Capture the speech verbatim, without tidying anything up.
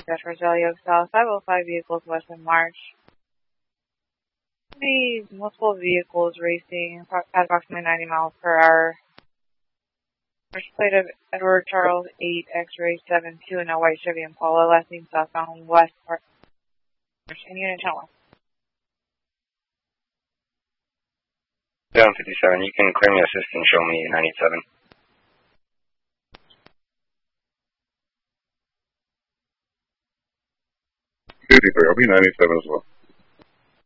at Rogelio South, five oh five vehicles west of March. The multiple vehicles racing at approximately ninety miles per hour. First plate of Edward Charles eight X-ray seven two in a white Chevy Impala, last seen southbound west part. And unit ten one. Down fifty-seven, you can clear me assist and show me nine eight seven. fifty-three, I'll be nine eight seven as well.